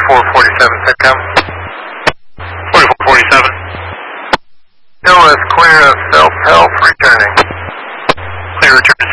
4447, Setcom. 4447. Hill is clear of self-help, returning. Clear return